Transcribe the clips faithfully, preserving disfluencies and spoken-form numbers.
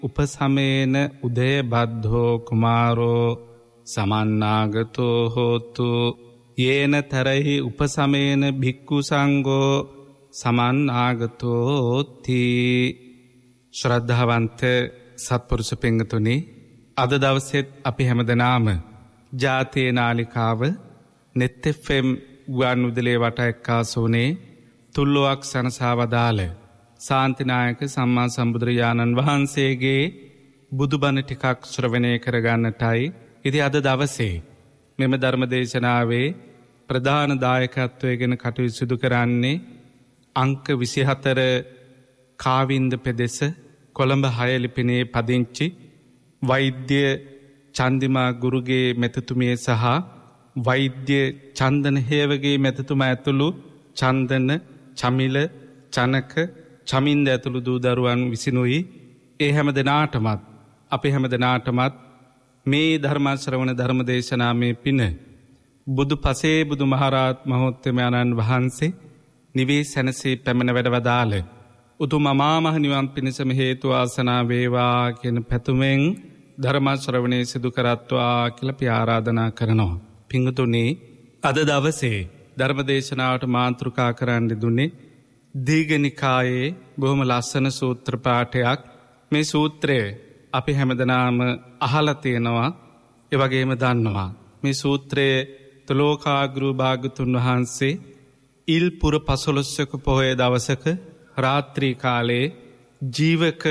උපසමේන උදය බද්ධෝ කුමාරෝ සමන්නාගතෝ හෝතු යේන තරහි උපසමේන භික්ඛු සංඝෝ සමන්නාගතෝති. ශ්‍රද්ධාවන්ත සත්පුරුෂ පින්තුනි, අද දවසෙත් අපි හැමදෙනාම ජාතිය නාලිකාව නෙත් එෆ් එම් ගුවන්විදුලියේ වට එක්කාසුනේ තුල්ලුවක් සනසා වදාළ ශාන්තිනායක සම්මා සම්බුදුරජාණන් වහන්සේගේ බුදුබණ ටිකක් ශ්‍රවණය කරගන්නටයි ඉතින් අද දවසේ මෙම ධර්ම දේශනාවේ ප්‍රධාන දායකත්වයෙන් කටයුතු සිදු කරන්නේ අංක විසිහතර කාවින්ද පෙදෙස කොළඹ හය ලිපිනේ පදිංචි වෛද්‍ය චන්දිමා ගුරුගේ මෙතතුමිය සහ වෛද්‍ය චන්දන හේවගේ මෙතතුමා ඇතුළු චන්දන, චමිල, චනක, චමින්ද ඇතුළු දූ දරුවන් විසිනුයි. ඒ හැම දෙනාටමත් අපි හැම දෙනාටමත් මේ ධර්ම ශ්‍රවණ ධර්ම දේශනාමේ පින බුදු පසේ බුදු මහරහත් මහෝත්තමයන්න් වහන්සේ නිවී සැනසී පැමිණ වැඩවදාළ උතුම් අමා මහ නිවන් පිණසම හේතු වාසනා වේවා කියන පැතුමෙන් ධර්ම ශ්‍රවණය සිදු කරත්වා කියලා අපි ආරාධනා කරනවා. පිංගුතුනි, අද දවසේ ධර්ම දේශනාවට මාතෘකා කරන්න දුන්නේ දීඝනිකායේ බොහොම ලස්සන සූත්‍ර පාඨයක්. මේ සූත්‍රය අපි හැමදෙනාම අහලා තියෙනවා, ඒ වගේම දන්නවා. මේ සූත්‍රයේ තුලෝකාග්‍රු භාගතුන් වහන්සේ ඉල් පුර පසළොස්වක පොහොය දවසක රාත්‍රී කාලයේ ජීවක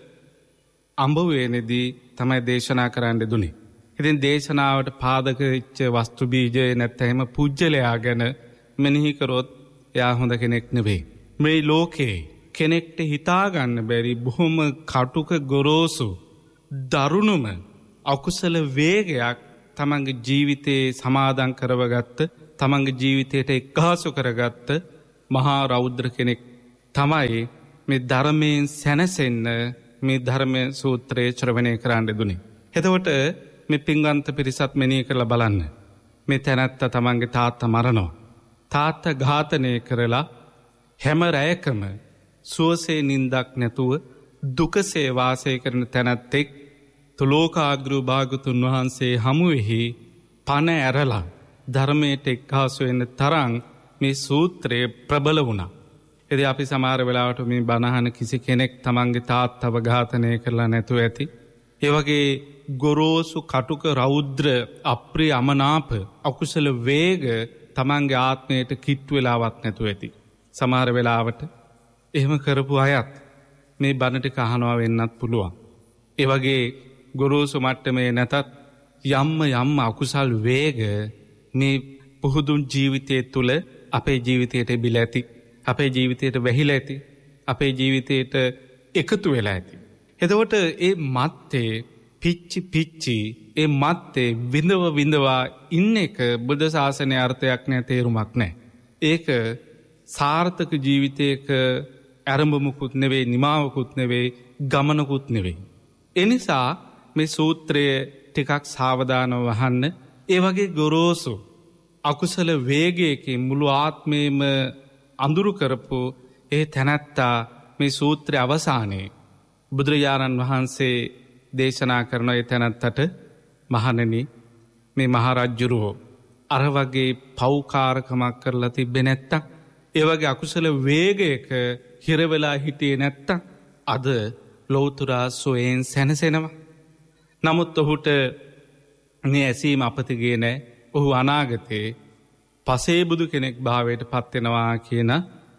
අඹුවේනේදී තමයි දේශනා කරන්න දුන්නේ. ඉතින් දේශනාවට පාදක වෙච්ච වස්තු බීජය නැත්නම් පුජ්‍යලයා ගැන මෙනෙහි කරොත් එයා හොඳ කෙනෙක් නෙවෙයි. මේ ලෝකේ කෙනෙක්ට හිතා ගන්න බැරි බොහොම කටුක ගොරෝසු දරුණුම අකුසල වේගයක් තමන්ගේ ජීවිතේ සමාදන් කරවගත්ත, තමන්ගේ ජීවිතයට එක්හසු කරගත්ත මහා රෞද්‍ර කෙනෙක් තමයි මේ ධර්මයෙන් සැනසෙන්න මේ ධර්ම සූත්‍රයේ ශ්‍රවණය කරන්න දුන්නේ. එතකොට මේ පින්වන්ත පිරිසත් මෙනෙහි කරලා බලන්න. මේ තැනැත්තා තමන්ගේ තාත්තා මරනවා. තාත්තා ඝාතනය කරලා හැම රැයකම සුවසේ නින්දක් නැතුව දුකසේ වාසය කරන තැනැත්තෙක් තුලෝකාග්‍රු භාගතුන් වහන්සේ හමුවෙහි පණ ඇරලා ධර්මයට එක්හසු වෙන තරම් මේ සූත්‍රය ප්‍රබල වුණා. එදී අපි සමහර වෙලාවට මේ බණහන කිසි කෙනෙක් තමන්ගේ තාත්තව ඝාතනය කරලා නැතුව ඇති. ඒ වගේ ගොරෝසු කටුක රෞද්‍ර අප්‍රිය අමනාප අකුසල වේග තමන්ගේ ආත්මයට කිට්ටු වෙලාවක් නැතුව ඇති. සමහර වෙලාවට එහෙම කරපු අයත් මේ බණ ටික අහනවා වෙන්නත් පුළුවන්. ඒ වගේ ගොරෝසු මට්ටමේ නැතත් යම්ම යම්ම අකුසල් වේග මේ පුහුදුන් ජීවිතයේ තුල අපේ ජීවිතයට බිලා ඇති. අපේ ජීවිතයට වැහිලා ඇති. අපේ ජීවිතයට එකතු වෙලා ඇති. එතකොට ඒ මත්තේ පිච්චි පිච්චි ඒ මත්තේ විඳව විඳවා ඉන්න එක බුද්ධ ශාසනයේ අර්ථයක් නෑ, තේරුමක් නෑ. ඒක සාර්ථක ජීවිතයක ආරම්භමුකුත් නෙවෙයි, නිමාවකුත් නෙවෙයි, ගමනකුත් නෙවෙයි. ඒ නිසා මේ සූත්‍රය ටිකක් සාවධානව වහන්න. ඒ වගේ ගොරෝසු අකුසල වේගයකින් මුළු ආත්මේම අඳුරු කරපු ඒ තැනැත්තා මේ සූත්‍රය අවසානයේ බුදුරජාණන් වහන්සේ දේශනා කරන ඒ තැනැත්තට, මහණෙනි, මේ මහරජුරෝ අර වගේ පෞකාරකමක් කරලා තිබ්බේ නැත්තම්, ඒ වගේ අකුසල වේගයක හිර වෙලා හිටියේ නැත්තම් අද ලෞතුරා සොයෙන් සැනසෙනවා. නමුත් ඔහුට මේ ඇසීම අපතිගේ නෑ. ඔහු අනාගතේ පසේබුදු කෙනෙක් භාවයට පත්වෙනවා කියන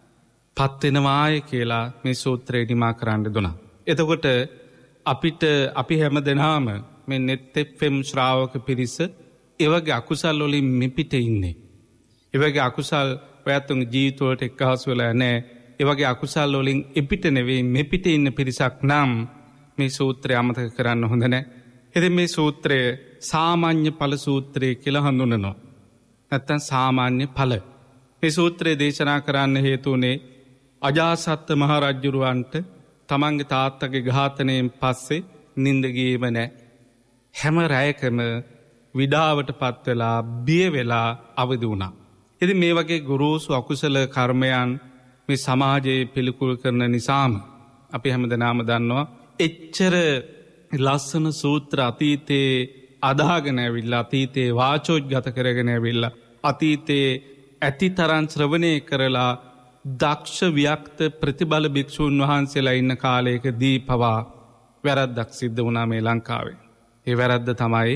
පත්වෙනවාය කියලා මේ සූත්‍රය නිමා කරන්න දුනා. එතකොට අපිට අපි හැම දෙනාම මේ නෙත් එෆ් එම් ශ්‍රාවක පිරිස එවගේ අකුසල් වලින් මෙපිට ඉන්නේ. එවගේ අකුසල් ඔයත්තුන්ගේ ජීවිතවලට එක්හසු වෙලා නැහැ. එවගේ අකුසල් වලින් එපිට නෙවෙයි මෙපිට ඉන්න පිරිසක් නම් මේ සූත්‍රය අමතක කරන්න හොඳ නැහැ. ඉතින් මේ සූත්‍රය සාමාන්‍ය ඵල සූත්‍රය කියලා හඳුන්වනවා. නැත්තම් සාමාන්‍ය ඵල. මේ සූත්‍රය දේශනා කරන්න හේතුුනේ අජාසත් මහ රජුරවන්ට තමන්ගේ තාත්තගේ ඝාතනයෙන් පස්සේ නිින්ද ගියේම නැහැ. හැම රැයකම විඩාවට පත් වෙලා බිය වෙලා අවදි වුණා. ඉතින් මේ වගේ ගුරුසු අකුසල කර්මයන් මේ සමාජයේ පිළිකුල් කරන නිසාම අපි හැමදෙනාම දන්නවා එච්චර ලස්සන සූත්‍ර අතීතයේ අදාගෙන ඇවිල්ලා අතීතයේ වාචෝජ්ගත කරගෙන ඇවිල්ලා අතීතයේ ඇති තරන් ශ්‍රවණය කරලා දක්ෂ ව්‍යක්ත ප්‍රතිබල භික්ෂූන් වහන්සේලා ඉන්න කාලයකදී පවා වැරද්දක් සිද්ධ වුණා මේ ලංකාවේ. ඒ වැරද්ද තමයි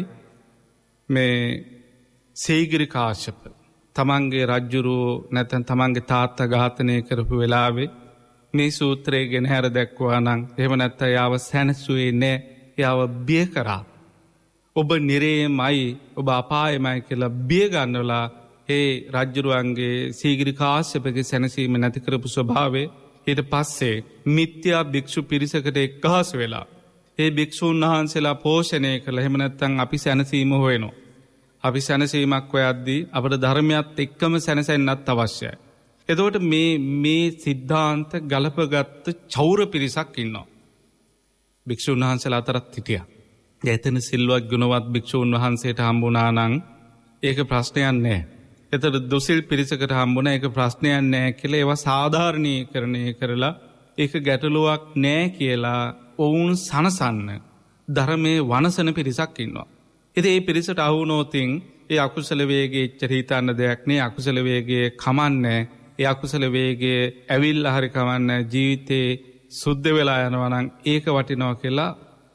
මේ සීගිරි කාශ්‍යප තමන්ගේ රජ්ජුරුවෝ නැත්නම් තමන්ගේ තාත්තා ඝාතනය කරපු වෙලාවේ මේ සූත්‍රය ගෙන හැර දැක්වුවා නම් එහෙම නැත්නම් යාව සැනසුවේ නැහැ. යාව බිය කරා. ඔබ නිරේමයි ඔබ අපායමයි කියලා බිය ගන්නවලා ඒ රජ්ජුරුවන්ගේ සීගිරි කාශ්‍යපගේ සැනසීම නැති කරපු ස්වභාවය ඊට පස්සේ මිත්‍යා භික්ෂු පිරිසකට එක්කහසු වෙලා ඒ භික්ෂූන් වහන්සේලා පෝෂණය කළ එහෙම නැත්නම් අපි සැනසීම හොයනවා. අපි සැනසීමක් හොයද්දී අපට ධර්මයත් එක්කම සැනසෙන්නත් අවශ්‍යයි. එතකොට මේ මේ සිද්ධාන්ත ගලපගත් චෞර පිරිසක් ඉන්නවා. භික්ෂූන් වහන්සේලා අතරත් හිටියා. එතන සිල්වත් ගුණවත් භික්ෂූන් වහන්සේට හම්බුණා නම් ඒක ප්‍රශ්නයක් නෑ. එතකොට දුසිල් පිරිසකට හම්බුණා ඒක ප්‍රශ්නයක් නෑ කියලා ඒවා සාධාරණීකරණය කරලා ඒක ගැටලුවක් නෑ කියලා ඔවුන් සනසන්න ධර්මයේ වනසන පිරිසක් ඉන්නවා. ඉතින් මේ පිරිසට අහුනොතින් ඒ අකුසල වේගයේ එච්චර හිතන්න දෙයක් නෑ. අකුසල වේගයේ කමන්නේ. ඒ අකුසල වේගයේ ඇවිල්ලා හරි කමන්නේ ජීවිතේ සුද්ධ වෙලා යනවා නම් ඒක වටිනවා කියලා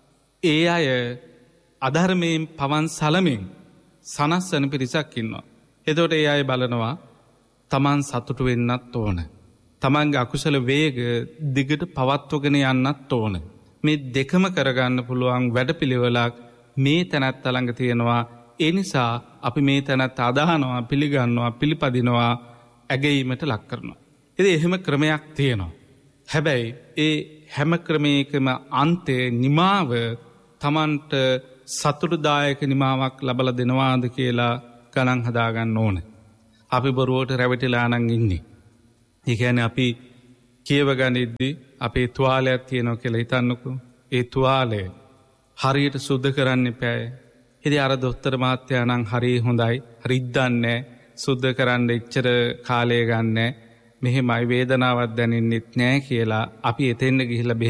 ඒ අය අධර්මයෙන් පවන් සලමින් සනස්සන පිරිසක් ඉන්නවා. එතකොට ඒ අය බලනවා තමන් සතුටු වෙන්නත් ඕන. තමන්ගේ අකුසල වේග දිගට පවත්වගෙන යන්නත් ඕන. මේ දෙකම කරගන්න පුළුවන් වැඩපිළිවෙලක් මේ තැනැත්ත ළඟ තියෙනවා. ඒ නිසා අපි මේ තැනැත්ත අදහනවා, පිළිගන්නවා, පිළිපදිනවා, ඇගීමට ලක් කරනවා. ඉතින් එහෙම ක්‍රමයක් තියෙනවා. හැබැයි ඒ හැම ක්‍රමයකම අන්තයේ නිමාව තමන්ට සතුටුදායක නිමාවක් ලබලා දෙනවාද කියලා ගණන් හදාගන්න ඕන. අපි බොරුවට රැවටිලා නම් ඉන්නේ. ඒ කියන්නේ අපි කියවගනිද්දී අපේ තුවාලයක් තියෙනවා කියලා හිතන්නකෝ. ඒ තුවාලය හරියට සුද්ධ කරන්න එපායි. ඉතින් අර දොස්තර මහත්තයා නම් හරිය හොඳයි. රිද්දන්නේ සුද්ධ කරන්න එච්චර කාලය ගන්නෑ. මෙහෙමයි වේදනාවක් දැනෙන්නෙත් නෑ කියලා අපි එතෙන්න ගිහිල්ලා